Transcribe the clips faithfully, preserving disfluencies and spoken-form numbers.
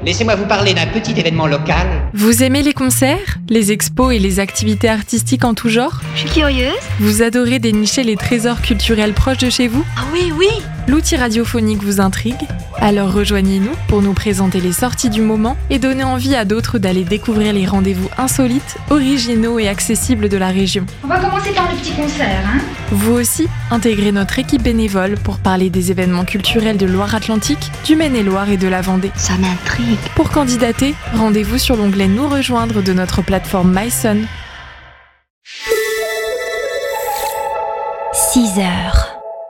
laissez-moi vous parler d'un petit événement local. Vous aimez les concerts, les expos et les activités artistiques en tout genre ? Je suis curieuse. Vous adorez dénicher les trésors culturels proches de chez vous ? Ah oui, oui. L'outil radiophonique vous intrigue ? Alors rejoignez-nous pour nous présenter les sorties du moment et donner envie à d'autres d'aller découvrir les rendez-vous insolites, originaux et accessibles de la région. On va commencer par le petit concert, hein ? Vous aussi, intégrez notre équipe bénévole pour parler des événements culturels de Loire-Atlantique, du Maine-et-Loire et de la Vendée. Ça m'intrigue. Pour candidater, rendez-vous sur l'onglet Nous rejoindre de notre plateforme MySun. six heures.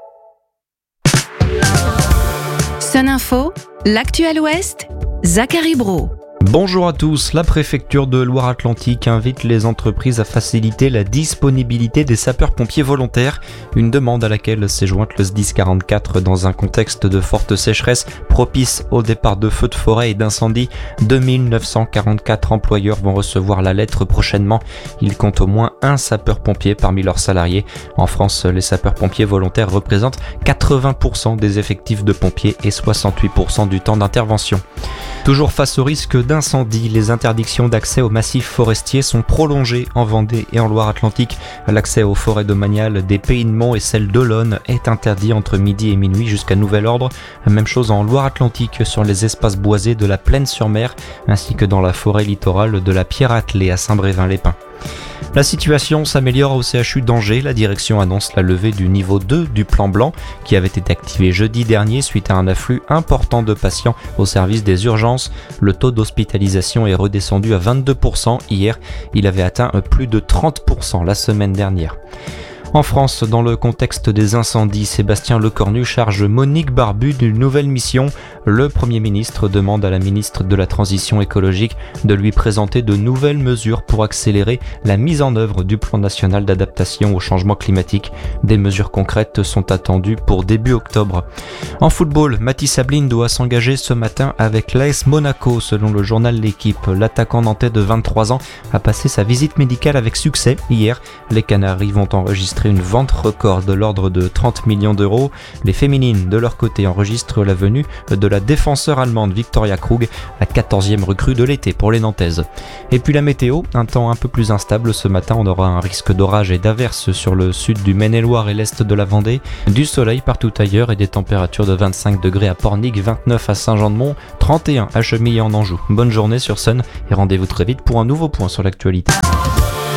Sun Info, l'actu à l'Ouest, Zachary Brault. Bonjour à tous, la préfecture de Loire-Atlantique invite les entreprises à faciliter la disponibilité des sapeurs-pompiers volontaires, une demande à laquelle s'est jointe le S D I S quarante-quatre dans un contexte de forte sécheresse propice au départ de feux de forêt et d'incendies. deux mille neuf cent quarante-quatre employeurs vont recevoir la lettre prochainement. Ils comptent au moins un sapeur-pompier parmi leurs salariés. En France, les sapeurs-pompiers volontaires représentent quatre-vingts pour cent des effectifs de pompiers et soixante-huit pour cent du temps d'intervention. Toujours face au risque d'incendie, les interdictions d'accès aux massifs forestiers sont prolongées en Vendée et en Loire-Atlantique. L'accès aux forêts domaniales des Pays de Mont et celles d'Olonne est interdit entre midi et minuit jusqu'à nouvel ordre. Même chose en Loire-Atlantique sur les espaces boisés de la Plaine-sur-Mer ainsi que dans la forêt littorale de la Pierre-Attelée à Saint-Brévin-les-Pins. La situation s'améliore au C H U d'Angers. La direction annonce la levée du niveau deux du plan blanc qui avait été activé jeudi dernier suite à un afflux important de patients au service des urgences. Le taux d'hospitalisation est redescendu à vingt-deux pour cent hier. Il avait atteint plus de trente pour cent la semaine dernière. En France, dans le contexte des incendies, Sébastien Lecornu charge Monique Barbu d'une nouvelle mission. Le Premier ministre demande à la ministre de la Transition écologique de lui présenter de nouvelles mesures pour accélérer la mise en œuvre du plan national d'adaptation au changement climatique. Des mesures concrètes sont attendues pour début octobre. En football, Mathis Sabline doit s'engager ce matin avec l'A S Monaco. Selon le journal L'Équipe, l'attaquant nantais de vingt-trois ans a passé sa visite médicale avec succès hier. Les Canaries vont enregistrer une vente record de l'ordre de trente millions d'euros. Les féminines, de leur côté, enregistrent la venue de la défenseur allemande Victoria Krug, la quatorzième recrue de l'été pour les Nantaises. Et puis la météo, un temps un peu plus instable ce matin, on aura un risque d'orage et d'averse sur le sud du Maine-et-Loire et l'est de la Vendée, du soleil partout ailleurs et des températures de vingt-cinq degrés à Pornic, vingt-neuf à Saint-Jean-de-Mont, trente et un à Chemillé en Anjou. Bonne journée sur Sun et rendez-vous très vite pour un nouveau point sur l'actualité.